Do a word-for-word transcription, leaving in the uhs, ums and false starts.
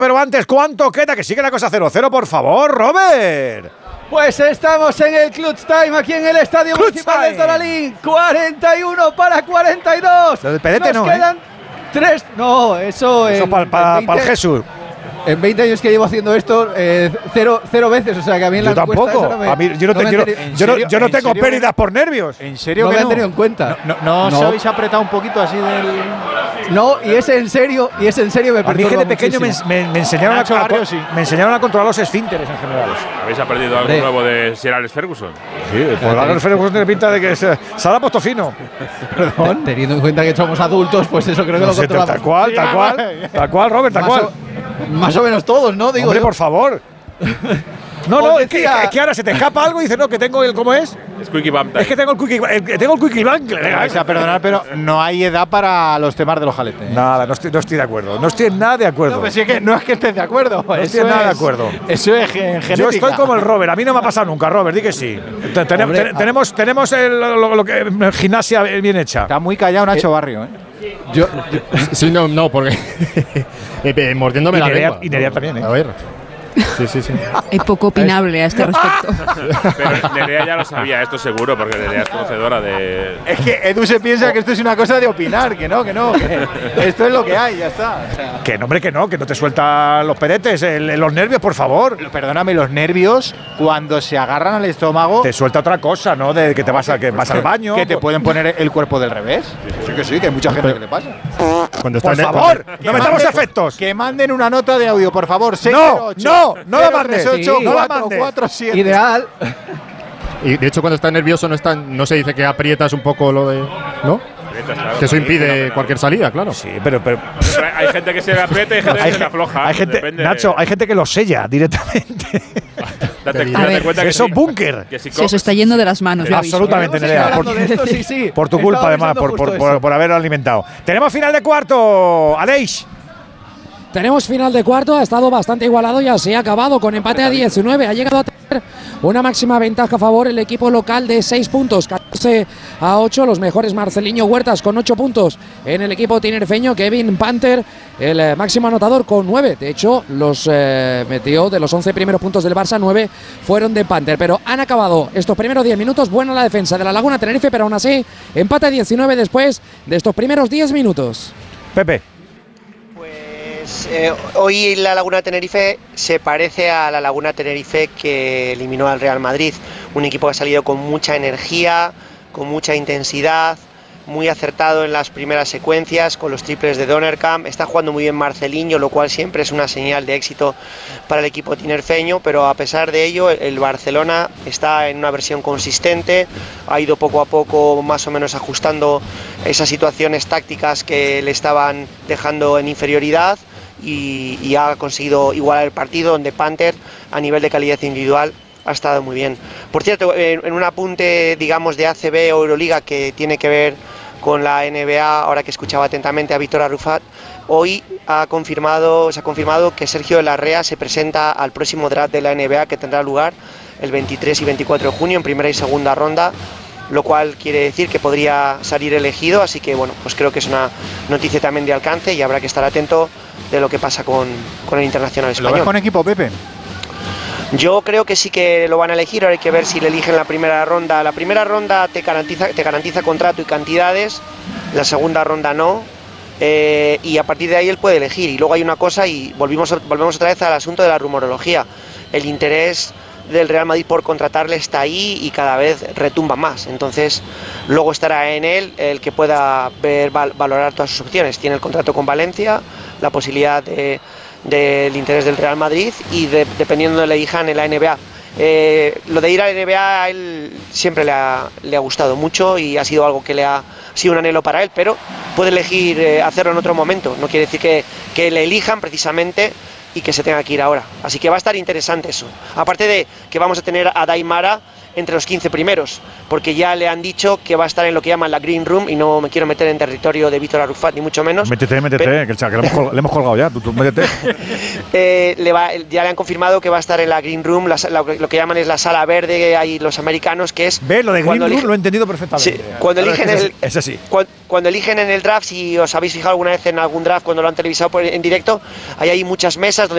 pero antes, ¿cuánto queda? Que sigue la cosa cero cero, por favor, Robert. Pues estamos en el Clutch Time aquí en el Estadio Clutch Municipal Time. de Toralín. cuarenta y uno para cuarenta y dos. Lo del pedete Nos no, quedan ¿eh? tres. No, eso, Eso en, para pa, en pa el veinte Jesús. En veinte años que llevo haciendo esto, eh, cero, cero veces. O sea que a mí en la Yo encuesta tampoco. esa no me, A mí, yo no, no te, me yo no, han tenido- yo no, serio? yo no ¿En tengo serio? pérdidas por nervios. ¿En serio no que me no? han tenido en cuenta. No, no, No. os habéis apretado un poquito así del… No, y es en serio, y es en serio, me A mí es que perturba de pequeño me, muchísimo. me- me enseñaron a, Nacho a- Barrio, sí. me enseñaron a controlar los esfínteres en general. ¿Habéis aprendido algo Hombre. nuevo de Sir Alex Ferguson? Sí, pues ahora el Ferguson tiene pinta de que se, se ha puesto fino. Perdón. Teniendo en cuenta que somos adultos, pues eso creo que No lo sé, tal, controlamos. tal cual, tal cual. Tal cual, Robert, tal Más cual. o, más o menos todos, ¿no? Digo Hombre, yo. por favor. No, Os no, es que, decía- es que ahora se te escapa algo y dices, no, que tengo el. ¿Cómo es? Es Quickie Bump Time. Es que tengo el quickie, el, que tengo el quickie bank. Me vais a perdonar, pero no hay edad para los temas de los jaletes. ¿eh? Nada, no estoy, no estoy de acuerdo. No estoy en nada de acuerdo. No, pues sí que no es que estés de acuerdo. No eso estoy nada de es- acuerdo. Eso es gen- genética. Yo estoy como el Robert. A mí no me ha pasado nunca, Robert. Di que sí. Te- tenem- Hombre, ten- tenemos tenemos el, lo, lo que, gimnasia bien hecha. Está muy callado Nacho Barrio, ¿eh? Yo, Sí, no, no, porque eh, eh, mordiéndome Y la Nerea- lengua. y Nerea también, ¿eh? A ver. Sí, sí, sí. Es poco opinable a este respecto. Pero Nerea ya lo sabía, esto seguro, porque Nerea es conocedora de… Es que Edu se piensa que esto es una cosa de opinar, que no, que no. Que esto es lo que hay, ya está. O sea, Que no, hombre, que no, que no te sueltan los pedetes, el- los nervios, por favor. perdóname, los nervios, cuando se agarran al estómago, Te suelta otra cosa, ¿no? De que te vas, a, que vas al baño. que te pueden poner el cuerpo del revés. Sí que sí, que hay mucha gente que le pasa. Cuando está Por en- favor, Que no metamos manden- efectos. Que manden una nota de audio, por favor. No, no, no la mandes. Sí, no la mandes. cuatro siete. ideal. Y de hecho, cuando estás nervioso, no, está, no se dice que aprietas un poco lo de. ¿No? Claro, Que eso sí, impide fenomenal. cualquier salida, claro. Sí, pero, pero Pero Hay gente que se le aprieta y hay gente que hay, se le gen- afloja. hay gente, depende Nacho, de- hay gente que lo sella directamente. Date, A date ver. cuenta que Eso sí, es búnker. que si Se os está yendo de las manos, yo aviso. Absolutamente, Hemos Nerea. estado Por, hablando de esto, sí, sí. por tu Estaba culpa, además, pensando por, por, justo por, eso. por haber alimentado. Tenemos final de cuarto, Aleix. Tenemos final de cuarto, ha estado bastante igualado y así ha acabado con empate a diecinueve. Ha llegado a tener una máxima ventaja a favor el equipo local de seis puntos, catorce a ocho. Los mejores Marceliño Huertas con ocho puntos en el equipo tinerfeño. Kevin Panther, el eh, máximo anotador con nueve. De hecho, los eh, metió de los once primeros puntos del Barça, nueve fueron de Panther. Pero han acabado estos primeros diez minutos. Buena la defensa de la Laguna Tenerife, pero aún así empate a diecinueve después de estos primeros diez minutos. Pepe. Pues eh, hoy la Laguna Tenerife se parece a la Laguna Tenerife que eliminó al Real Madrid, un equipo que ha salido con mucha energía, con mucha intensidad, muy acertado en las primeras secuencias, con los triples de Donnerkamp, está jugando muy bien Marceliño, lo cual siempre es una señal de éxito para el equipo tinerfeño, pero a pesar de ello el Barcelona está en una versión consistente, ha ido poco a poco más o menos ajustando esas situaciones tácticas que le estaban dejando en inferioridad y, y ha conseguido igualar el partido, donde Panther a nivel de calidad individual ha estado muy bien. Por cierto, en, en un apunte, digamos, de A C B o Euroliga que tiene que ver con la N B A, ahora que escuchaba atentamente a Víctor Arrufat, hoy ha confirmado, se ha confirmado que Sergio de la Rea se presenta al próximo draft de la N B A que tendrá lugar el veintitrés y veinticuatro de junio en primera y segunda ronda, lo cual quiere decir que podría salir elegido, así que bueno, pues creo que es una noticia también de alcance y habrá que estar atento de lo que pasa con, con el internacional ¿Lo español. ves con equipo, Pepe? Yo creo que sí que lo van a elegir, ahora hay que ver si le eligen la primera ronda. La primera ronda te garantiza, te garantiza contrato y cantidades, la segunda ronda no, eh, y a partir de ahí él puede elegir. Y luego hay una cosa, y volvimos, volvemos otra vez al asunto de la rumorología. El interés del Real Madrid por contratarle está ahí y cada vez retumba más. Entonces, luego estará en él el que pueda ver, val, valorar todas sus opciones. Tiene el contrato con Valencia, la posibilidad de del interés del Real Madrid y de, dependiendo de la elijan en la N B A. Eh, lo de ir a la N B A a él siempre le ha, le ha gustado mucho y ha sido algo que le ha sido un anhelo para él, pero puede elegir eh, hacerlo en otro momento. No quiere decir que, que le elijan precisamente y que se tenga que ir ahora. Así que va a estar interesante eso. Aparte de que vamos a tener a Daimara entre los quince primeros, porque ya le han dicho que va a estar en lo que llaman la Green Room, y no me quiero meter en territorio de Víctor Arrufat, ni mucho menos. Métete, métete, Pero, que, el cha- que le, hemos colgado, le hemos colgado ya, tú, tú métete. eh, le va, ya le han confirmado que va a estar en la Green Room, la, la, lo que llaman es la sala verde, hay los americanos, que es… Ve, lo de Green cuando Room elige- lo he entendido perfectamente. Sí, cuando Claro, eligen es que el, es así. cuan- cuando eligen en el draft, si os habéis fijado alguna vez en algún draft cuando lo han televisado por, en directo, ahí hay muchas mesas donde